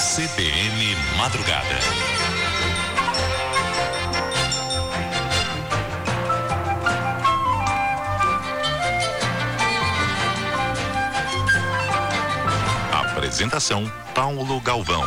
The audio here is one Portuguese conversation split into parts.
CBN Madrugada. Apresentação Paulo Galvão.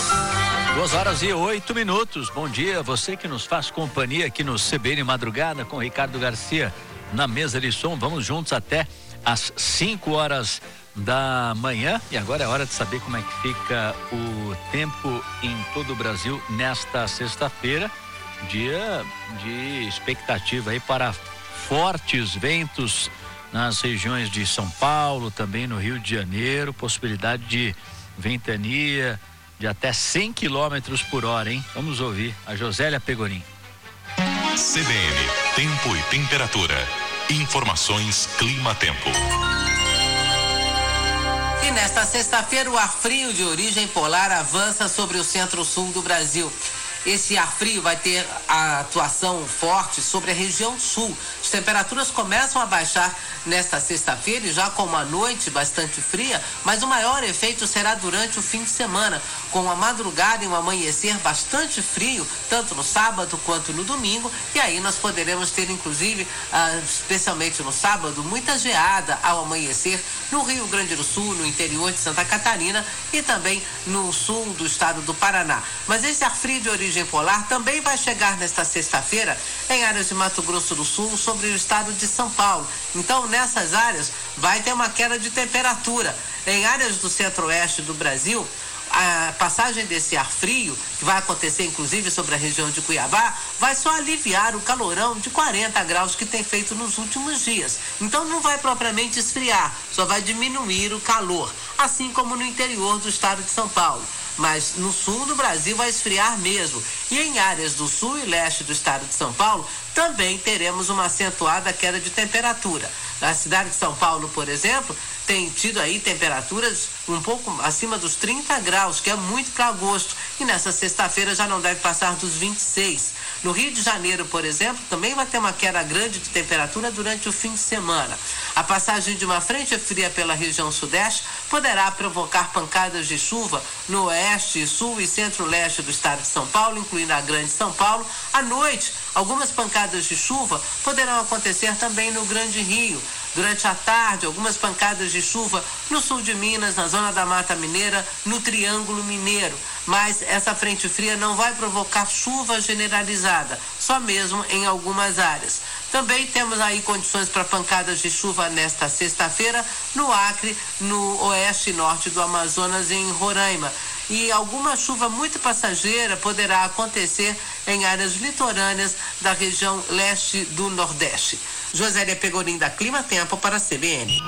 2h08. Bom dia, você que nos faz companhia aqui no CBN Madrugada com Ricardo Garcia na mesa de som. Vamos juntos até às 5 horas da manhã. E agora é hora de saber como é que fica o tempo em todo o Brasil nesta sexta-feira. Dia de expectativa aí para fortes ventos nas regiões de São Paulo, também no Rio de Janeiro, possibilidade de ventania de até 100 km por hora, hein? Vamos ouvir a Josélia Pegorim. CBN, tempo e temperatura. Informações Clima-Tempo. E nesta sexta-feira, o ar frio de origem polar avança sobre o centro-sul do Brasil. Esse ar frio vai ter a atuação forte sobre a região sul. As temperaturas começam a baixar nesta sexta-feira e já com uma noite bastante fria, mas o maior efeito será durante o fim de semana, com uma madrugada e um amanhecer bastante frio, tanto no sábado quanto no domingo, e aí nós poderemos ter, inclusive, especialmente no sábado, muita geada ao amanhecer no Rio Grande do Sul, no interior de Santa Catarina e também no sul do estado do Paraná. Mas esse ar frio de origem polar também vai chegar nesta sexta-feira em áreas de Mato Grosso do Sul, sobre o estado de São Paulo. Então, nessas áreas vai ter uma queda de temperatura. Em áreas do centro-oeste do Brasil, a passagem desse ar frio, que vai acontecer inclusive sobre a região de Cuiabá, vai só aliviar o calorão de 40 graus que tem feito nos últimos dias. Então não vai propriamente esfriar, só vai diminuir o calor, assim como no interior do estado de São Paulo. Mas no sul do Brasil vai esfriar mesmo. E em áreas do sul e leste do estado de São Paulo, também teremos uma acentuada queda de temperatura. Na cidade de São Paulo, por exemplo, tem tido aí temperaturas um pouco acima dos 30 graus, que é muito para agosto. E nessa sexta-feira já não deve passar dos 26. No Rio de Janeiro, por exemplo, também vai ter uma queda grande de temperatura durante o fim de semana. A passagem de uma frente fria pela região sudeste poderá provocar pancadas de chuva no oeste, sul e centro-leste do estado de São Paulo, incluindo a Grande São Paulo. À noite, algumas pancadas de chuva poderão acontecer também no Grande Rio. Durante a tarde, algumas pancadas de chuva no sul de Minas, na zona da Mata Mineira, no Triângulo Mineiro. Mas essa frente fria não vai provocar chuva generalizada, só mesmo em algumas áreas. Também temos aí condições para pancadas de chuva nesta sexta-feira no Acre, no oeste e norte do Amazonas e em Roraima. E alguma chuva muito passageira poderá acontecer em áreas litorâneas da região leste do Nordeste. Josélia Pegorim, da Clima Tempo, para a CBN.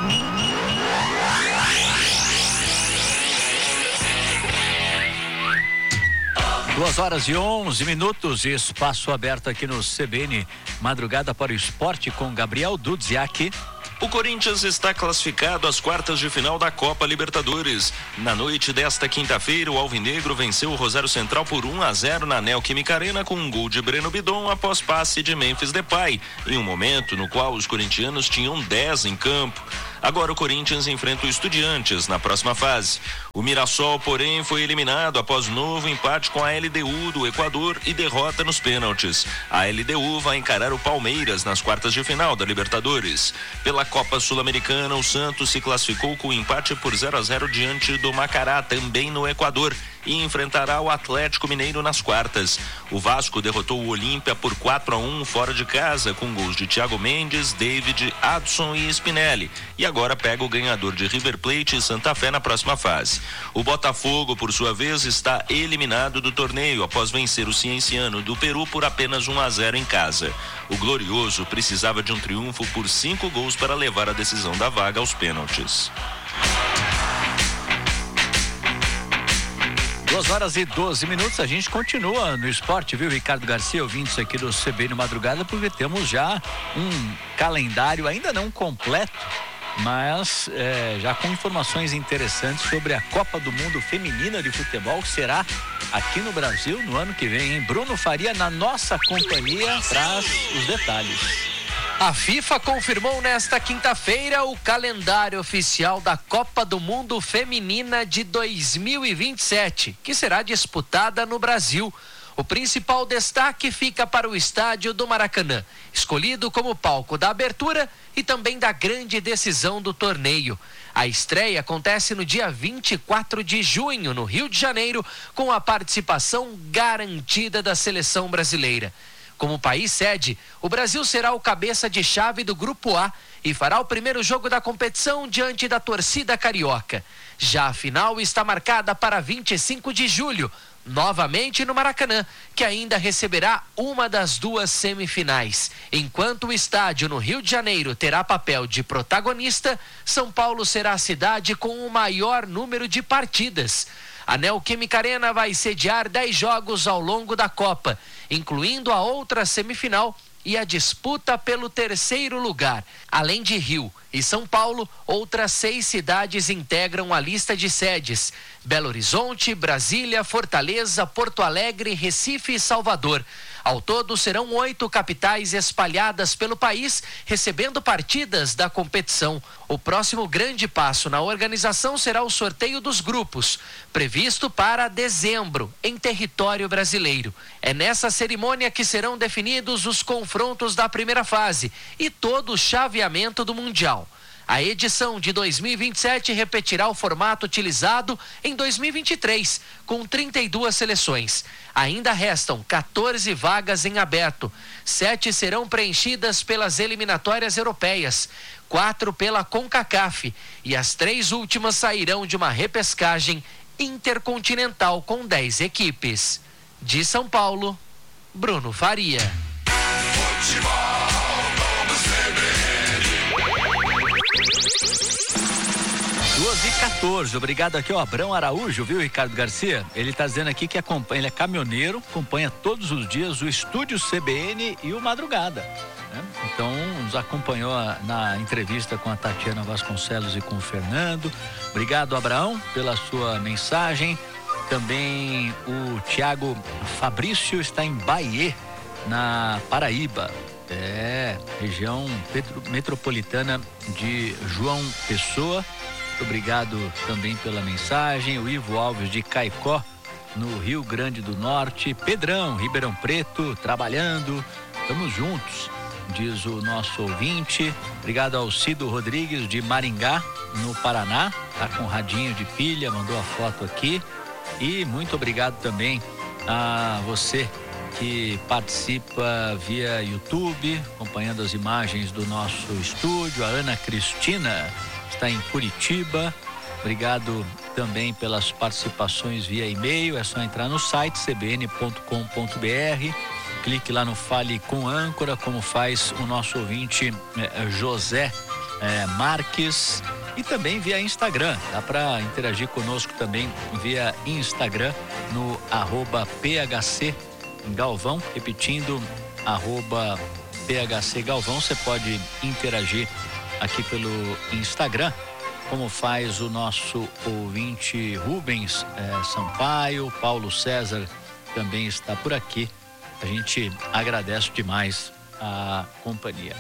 2h11, espaço aberto aqui no CBN Madrugada para o Esporte com Gabriel Dudziak. O Corinthians está classificado às quartas de final da Copa Libertadores. Na noite desta quinta-feira, o Alvinegro venceu o Rosário Central por 1-0 na Neoquímica Arena com um gol de Breno Bidon após passe de Memphis Depay, em um momento no qual os corintianos tinham 10 em campo. Agora o Corinthians enfrenta o Estudiantes na próxima fase. O Mirassol, porém, foi eliminado após novo empate com a LDU do Equador e derrota nos pênaltis. A LDU vai encarar o Palmeiras nas quartas de final da Libertadores. Pela Copa Sul-Americana, o Santos se classificou com empate por 0-0 diante do Macará, também no Equador, e enfrentará o Atlético Mineiro nas quartas. O Vasco derrotou o Olímpia por 4-1 fora de casa, com gols de Thiago Mendes, David, Adson e Spinelli. E agora pega o ganhador de River Plate e Santa Fé na próxima fase. O Botafogo, por sua vez, está eliminado do torneio após vencer o Cienciano do Peru por apenas 1-0 em casa. O Glorioso precisava de um triunfo por 5 gols para levar a decisão da vaga aos pênaltis. 2h12, a gente continua no esporte, viu, Ricardo Garcia, ouvintes aqui do CBN Madrugada, porque temos já um calendário ainda não completo, mas já com informações interessantes sobre a Copa do Mundo Feminina de Futebol, que será aqui no Brasil no ano que vem, hein? Bruno Faria, na nossa companhia, traz os detalhes. A FIFA confirmou nesta quinta-feira o calendário oficial da Copa do Mundo Feminina de 2027, que será disputada no Brasil. O principal destaque fica para o estádio do Maracanã, escolhido como palco da abertura e também da grande decisão do torneio. A estreia acontece no dia 24 de junho, no Rio de Janeiro, com a participação garantida da seleção brasileira. Como país sede, o Brasil será o cabeça de chave do Grupo A e fará o primeiro jogo da competição diante da torcida carioca. Já a final está marcada para 25 de julho, novamente no Maracanã, que ainda receberá uma das duas semifinais. Enquanto o estádio no Rio de Janeiro terá papel de protagonista, São Paulo será a cidade com o maior número de partidas. A Neoquímica Arena vai sediar 10 jogos ao longo da Copa, incluindo a outra semifinal e a disputa pelo terceiro lugar. Além de Rio e São Paulo, outras 6 cidades integram a lista de sedes: Belo Horizonte, Brasília, Fortaleza, Porto Alegre, Recife e Salvador. Ao todo, serão 8 capitais espalhadas pelo país, recebendo partidas da competição. O próximo grande passo na organização será o sorteio dos grupos, previsto para dezembro, em território brasileiro. É nessa cerimônia que serão definidos os confrontos da primeira fase e todo o chaveamento do Mundial. A edição de 2027 repetirá o formato utilizado em 2023, com 32 seleções. Ainda restam 14 vagas em aberto. 7 serão preenchidas pelas eliminatórias europeias, 4 pela CONCACAF e as 3 últimas sairão de uma repescagem intercontinental com 10 equipes. De São Paulo, Bruno Faria. 2h14, obrigado aqui ao Abrão Araújo, viu, Ricardo Garcia? Ele tá dizendo aqui que acompanha, ele é caminhoneiro, acompanha todos os dias o Estúdio CBN e o Madrugada, né? Então, nos acompanhou na entrevista com a Tatiana Vasconcelos e com o Fernando. Obrigado, Abraão, pela sua mensagem. Também o Tiago Fabrício está em Bahia, na Paraíba. Região metropolitana de João Pessoa. Muito obrigado também pela mensagem. O Ivo Alves de Caicó, no Rio Grande do Norte. Pedrão, Ribeirão Preto, trabalhando. Estamos juntos, diz o nosso ouvinte. Obrigado ao Cido Rodrigues de Maringá, no Paraná. Tá com radinho de pilha, mandou a foto aqui. E muito obrigado também a você que participa via YouTube, acompanhando as imagens do nosso estúdio. A Ana Cristina está em Curitiba. Obrigado também pelas participações via e-mail. É só entrar no site cbn.com.br, clique lá no Fale com Âncora, como faz o nosso ouvinte José Marques, e também via Instagram. Dá para interagir conosco também via Instagram no @PHC Galvão, repetindo @PHC Galvão. Você pode interagir aqui pelo Instagram, como faz o nosso ouvinte Rubens Sampaio. Paulo César também está por aqui. A gente agradece demais a companhia.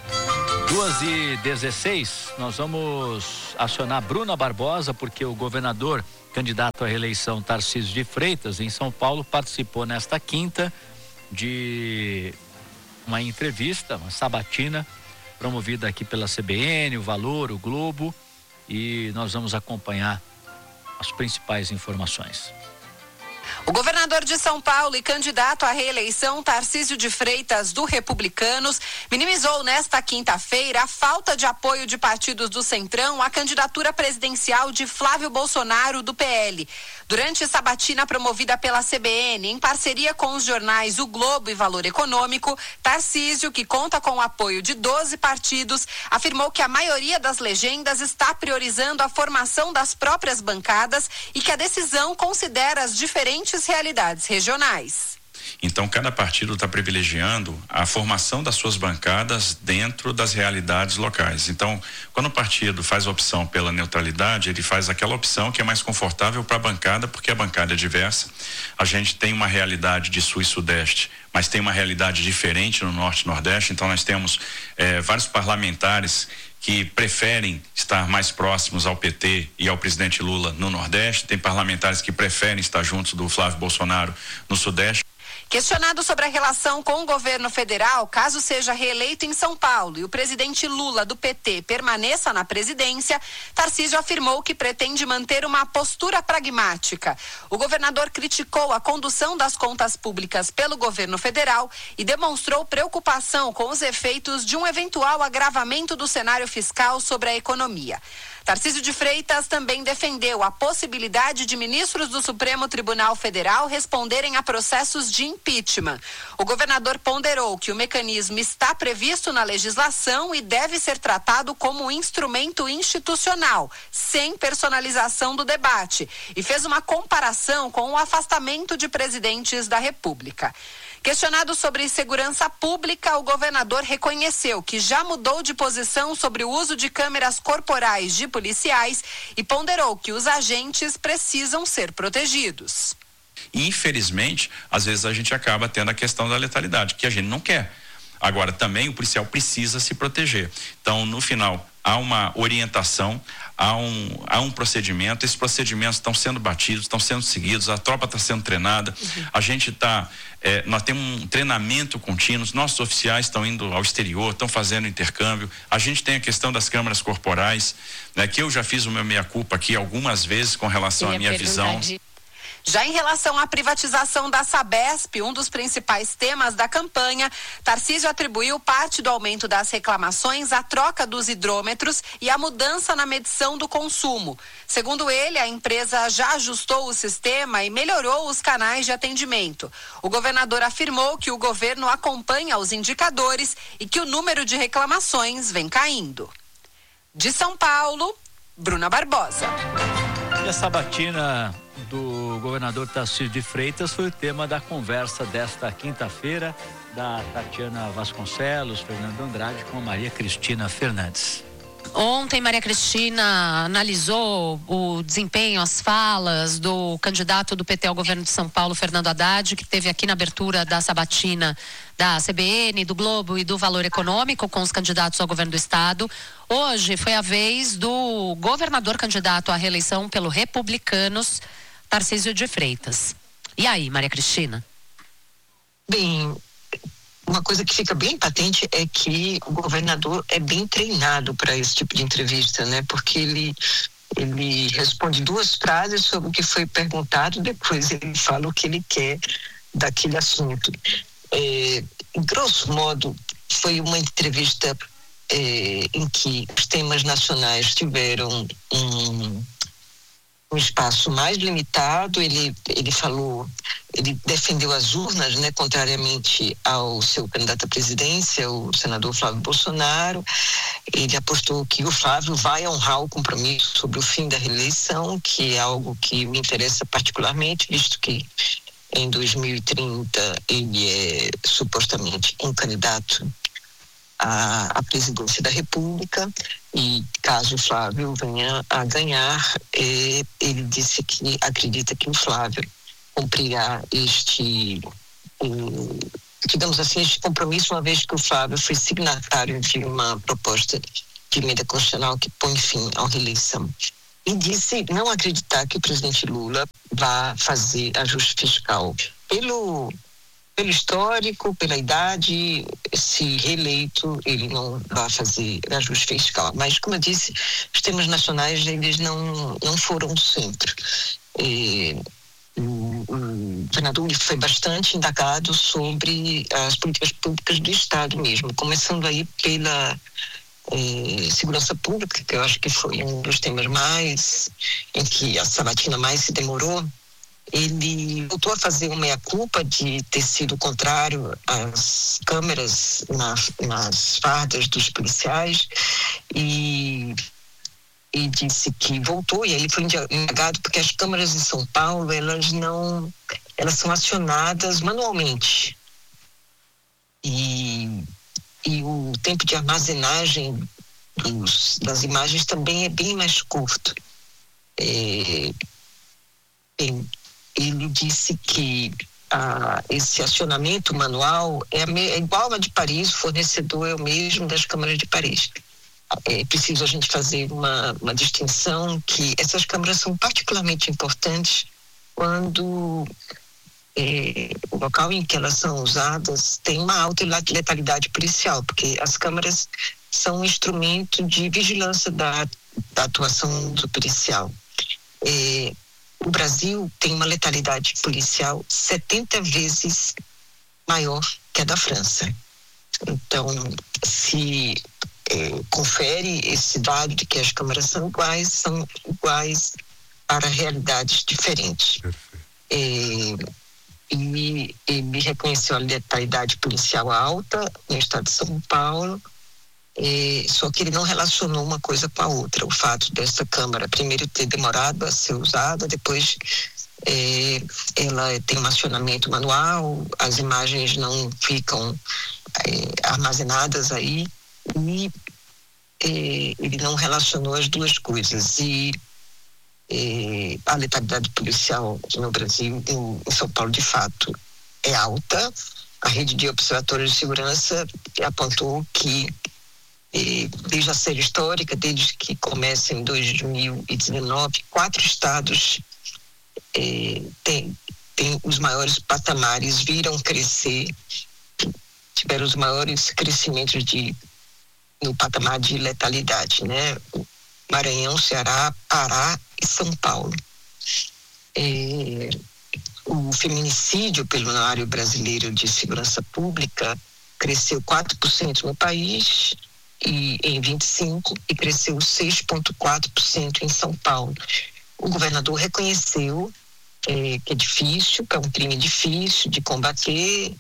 2h16, nós vamos acionar Bruna Barbosa, porque o governador candidato à reeleição Tarcísio de Freitas, em São Paulo, participou nesta quinta de uma entrevista, uma sabatina, promovida aqui pela CBN, o Valor, o Globo, e nós vamos acompanhar as principais informações. O governador de São Paulo e candidato à reeleição, Tarcísio de Freitas, do Republicanos, minimizou nesta quinta-feira a falta de apoio de partidos do Centrão à candidatura presidencial de Flávio Bolsonaro, do PL. Durante sabatina promovida pela CBN, em parceria com os jornais O Globo e Valor Econômico, Tarcísio, que conta com o apoio de 12 partidos, afirmou que a maioria das legendas está priorizando a formação das próprias bancadas e que a decisão considera as diferentes realidades regionais. Então, cada partido está privilegiando a formação das suas bancadas dentro das realidades locais. Então, quando o partido faz a opção pela neutralidade, ele faz aquela opção que é mais confortável para a bancada, porque a bancada é diversa. A gente tem uma realidade de sul e sudeste, mas tem uma realidade diferente no norte e nordeste. Então, nós temos vários parlamentares que preferem estar mais próximos ao PT e ao presidente Lula no Nordeste. Tem parlamentares que preferem estar juntos do Flávio Bolsonaro no Sudeste. Questionado sobre a relação com o governo federal, caso seja reeleito em São Paulo e o presidente Lula, do PT, permaneça na presidência, Tarcísio afirmou que pretende manter uma postura pragmática. O governador criticou a condução das contas públicas pelo governo federal e demonstrou preocupação com os efeitos de um eventual agravamento do cenário fiscal sobre a economia. Tarcísio de Freitas também defendeu a possibilidade de ministros do Supremo Tribunal Federal responderem a processos de impeachment. O governador ponderou que o mecanismo está previsto na legislação e deve ser tratado como um instrumento institucional, sem personalização do debate, e fez uma comparação com o afastamento de presidentes da República. Questionado sobre segurança pública, o governador reconheceu que já mudou de posição sobre o uso de câmeras corporais de policiais e ponderou que os agentes precisam ser protegidos. Infelizmente, às vezes a gente acaba tendo a questão da letalidade, que a gente não quer. Agora, também o policial precisa se proteger. Então, no final, há uma orientação, há um procedimento. Esses procedimentos estão sendo batidos, estão sendo seguidos, a tropa está sendo treinada. A gente nós temos um treinamento contínuo, nossos oficiais estão indo ao exterior, estão fazendo intercâmbio. A gente tem a questão das câmeras corporais, né, que eu já fiz o meu meia-culpa aqui algumas vezes com relação à minha visão. Já em relação à privatização da Sabesp, um dos principais temas da campanha, Tarcísio atribuiu parte do aumento das reclamações à troca dos hidrômetros e à mudança na medição do consumo. Segundo ele, a empresa já ajustou o sistema e melhorou os canais de atendimento. O governador afirmou que o governo acompanha os indicadores e que o número de reclamações vem caindo. De São Paulo, Bruna Barbosa. E a sabatina do governador Tarcísio de Freitas foi o tema da conversa desta quinta-feira da Tatiana Vasconcelos, Fernando Andrade com a Maria Cristina Fernandes. Ontem, Maria Cristina analisou o desempenho, as falas do candidato do PT ao governo de São Paulo, Fernando Haddad, que esteve aqui na abertura da sabatina da CBN, do Globo e do Valor Econômico com os candidatos ao governo do estado. Hoje foi a vez do governador candidato à reeleição pelo Republicanos, Tarcísio de Freitas. E aí, Maria Cristina? Bem, uma coisa que fica bem patente é que o governador é bem treinado para esse tipo de entrevista, né? Porque ele responde 2 frases sobre o que foi perguntado, depois ele fala o que ele quer daquele assunto. Em grosso modo, foi uma entrevista em que os temas nacionais tiveram um espaço mais limitado. Ele defendeu as urnas, né, contrariamente ao seu candidato à presidência, o senador Flávio Bolsonaro. Ele apostou que o Flávio vai honrar o compromisso sobre o fim da reeleição, que é algo que me interessa particularmente, visto que em 2030 ele é supostamente um candidato à presidência da República, e caso o Flávio venha a ganhar, ele disse que acredita que o Flávio cumprirá este compromisso, uma vez que o Flávio foi signatário de uma proposta de emenda constitucional que põe fim à reeleição. E disse não acreditar que o presidente Lula vá fazer ajuste fiscal. Pelo histórico, pela idade, se reeleito, ele não vai fazer ajuste fiscal. Mas, como eu disse, os temas nacionais, eles não foram o centro. O governador foi bastante indagado sobre as políticas públicas do Estado mesmo, começando aí pela segurança pública, que eu acho que foi um dos temas mais em que a sabatina mais se demorou. Ele voltou a fazer uma meia-culpa de ter sido contrário às câmeras nas fardas dos policiais e disse que voltou, e aí foi indagado porque as câmeras em São Paulo, elas elas são acionadas manualmente. E o tempo de armazenagem das imagens também é bem mais curto. Ele disse que esse acionamento manual é igual a de Paris, o fornecedor é o mesmo das câmaras de Paris. É preciso a gente fazer uma distinção que essas câmaras são particularmente importantes quando o local em que elas são usadas tem uma alta letalidade policial, porque as câmaras são um instrumento de vigilância da atuação do policial. O Brasil tem uma letalidade policial 70 vezes maior que a da França. Então, se confere esse dado de que as câmaras são iguais para realidades diferentes. E ele reconheceu a letalidade policial alta no estado de São Paulo, só que ele não relacionou uma coisa com a outra. O fato dessa câmara primeiro ter demorado a ser usada, depois ela tem um acionamento manual, as imagens não ficam armazenadas aí, e ele não relacionou as duas coisas. E a letalidade policial no Brasil, em São Paulo, de fato, é alta. A rede de observatórios de segurança apontou que, desde a série histórica, desde que começa em 2019, 4 estados têm os maiores patamares, viram crescer, tiveram os maiores crescimentos no patamar de letalidade, né? Maranhão, Ceará, Pará e São Paulo. O feminicídio pelo Anuário Brasileiro de Segurança Pública cresceu 4% no país em 25 e cresceu 6,4% em São Paulo. O governador reconheceu que é difícil, que é um crime difícil de combater,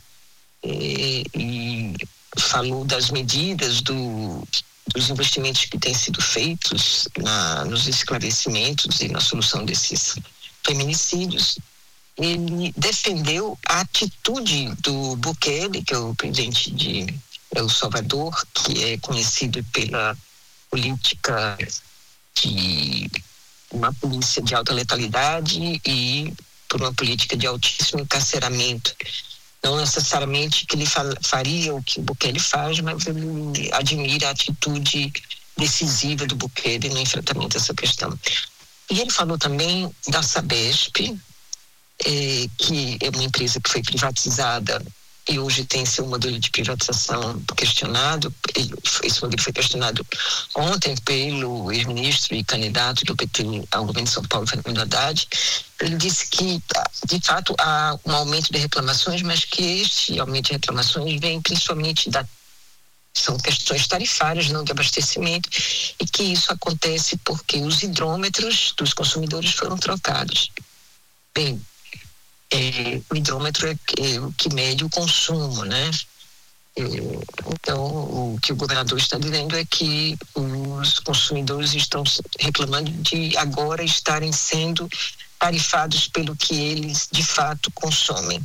e falou das medidas dos investimentos que têm sido feitos nos esclarecimentos e na solução desses feminicídios. Ele defendeu a atitude do Bukele, que é o presidente de El Salvador, que é conhecido pela política de uma polícia de alta letalidade e por uma política de altíssimo encarceramento. Não necessariamente que ele faria o que o Bukele faz, mas ele admira a atitude decisiva do Bukele no enfrentamento dessa questão. E ele falou também da Sabesp, que é uma empresa que foi privatizada e hoje tem seu modelo de privatização questionado. Esse modelo foi questionado ontem pelo ex-ministro e candidato do PT ao governo de São Paulo, Fernando Haddad. Ele disse que, de fato, há um aumento de reclamações, mas que este aumento de reclamações vem principalmente são questões tarifárias, não de abastecimento, e que isso acontece porque os hidrômetros dos consumidores foram trocados. Bem, o hidrômetro é o que mede o consumo, né? Então, o que o governador está dizendo é que os consumidores estão reclamando de agora estarem sendo tarifados pelo que eles de fato consomem.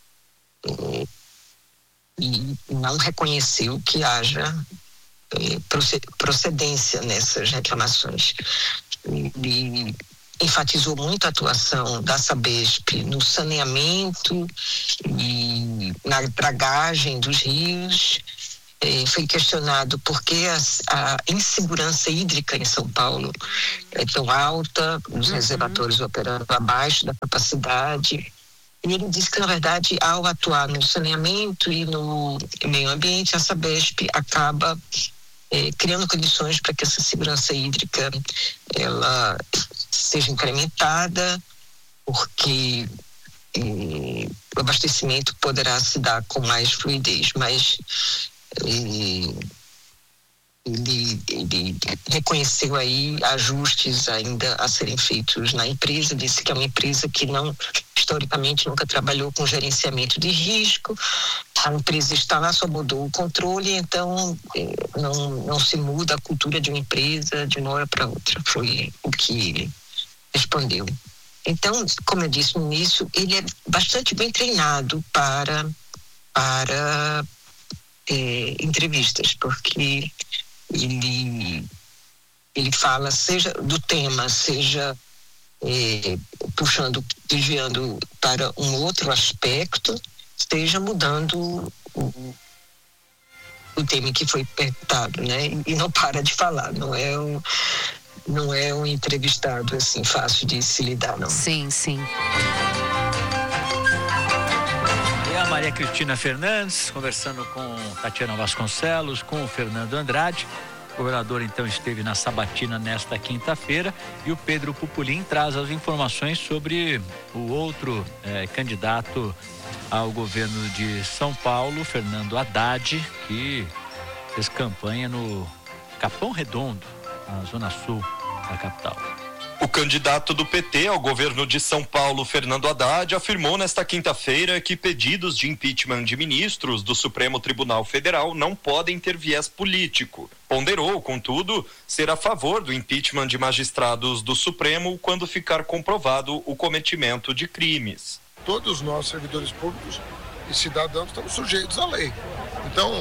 E não reconheceu que haja procedência nessas reclamações. Ele enfatizou muito a atuação da Sabesp no saneamento e na dragagem dos rios. Foi questionado por que a insegurança hídrica em São Paulo é tão alta, os reservatórios operando abaixo da capacidade. E ele disse que, na verdade, ao atuar no saneamento e no meio ambiente, a Sabesp acaba criando condições para que essa segurança hídrica ela seja incrementada, porque o abastecimento poderá se dar com mais fluidez, mas ele reconheceu aí ajustes ainda a serem feitos na empresa, disse que é uma empresa que historicamente nunca trabalhou com gerenciamento de risco, a empresa está lá, só mudou o controle, então não se muda a cultura de uma empresa de uma hora para outra, foi o que ele respondeu. Então, como eu disse no início, ele é bastante bem treinado para entrevistas, porque ele fala, seja do tema, seja desviando para um outro aspecto, seja mudando o tema que foi perguntado, né? E não para de falar, não é um entrevistado assim fácil de se lidar, não. Sim. E a Maria Cristina Fernandes conversando com Tatiana Vasconcelos, com o Fernando Andrade. O governador então esteve na Sabatina nesta quinta-feira e o Pedro Pupulim traz as informações sobre o outro candidato ao governo de São Paulo, Fernando Haddad, que fez campanha no Capão Redondo, na zona sul da capital. O candidato do PT ao governo de São Paulo, Fernando Haddad, afirmou nesta quinta-feira que pedidos de impeachment de ministros do Supremo Tribunal Federal não podem ter viés político. Ponderou, contudo, ser a favor do impeachment de magistrados do Supremo quando ficar comprovado o cometimento de crimes. Todos nós, servidores públicos e cidadãos, estamos sujeitos à lei. Então,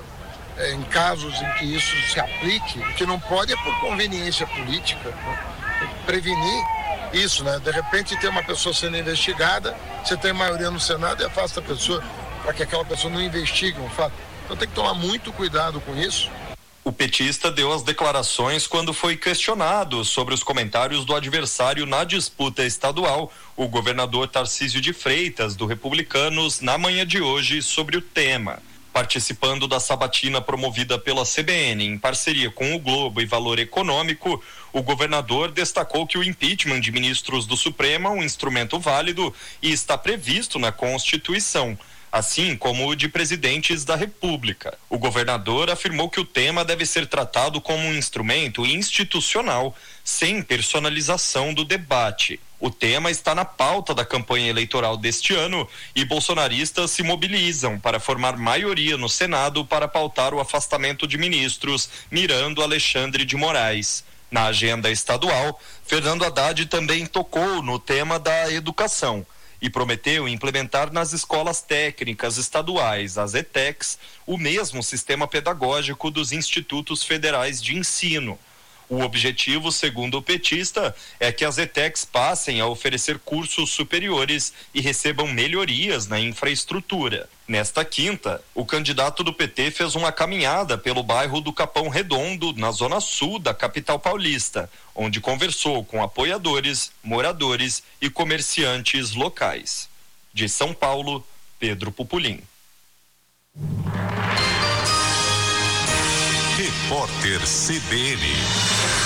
em casos em que isso se aplique, o que não pode é por conveniência política, né? Prevenir isso, né? De repente tem uma pessoa sendo investigada, você tem maioria no Senado e afasta a pessoa para que aquela pessoa não investigue um fato. Então tem que tomar muito cuidado com isso. O petista deu as declarações quando foi questionado sobre os comentários do adversário na disputa estadual, o governador Tarcísio de Freitas, do Republicanos, na manhã de hoje sobre o tema. Participando da sabatina promovida pela CBN em parceria com o Globo e Valor Econômico, o governador destacou que o impeachment de ministros do Supremo é um instrumento válido e está previsto na Constituição, assim como o de presidentes da República. O governador afirmou que o tema deve ser tratado como um instrumento institucional, sem personalização do debate. O tema está na pauta da campanha eleitoral deste ano e bolsonaristas se mobilizam para formar maioria no Senado para pautar o afastamento de ministros, mirando Alexandre de Moraes. Na agenda estadual, Fernando Haddad também tocou no tema da educação e prometeu implementar nas escolas técnicas estaduais, as ETECs, o mesmo sistema pedagógico dos institutos federais de ensino. O objetivo, segundo o petista, é que as ETECs passem a oferecer cursos superiores e recebam melhorias na infraestrutura. Nesta quinta, o candidato do PT fez uma caminhada pelo bairro do Capão Redondo, na zona sul da capital paulista, onde conversou com apoiadores, moradores e comerciantes locais. De São Paulo, Pedro Pupulim. Repórter CBN.